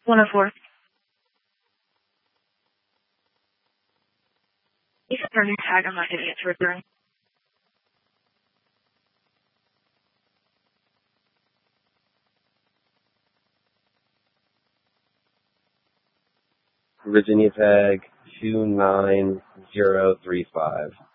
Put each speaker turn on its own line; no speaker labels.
104. You can turn your tag. I'm not getting it to return.
Virginia tag 29035.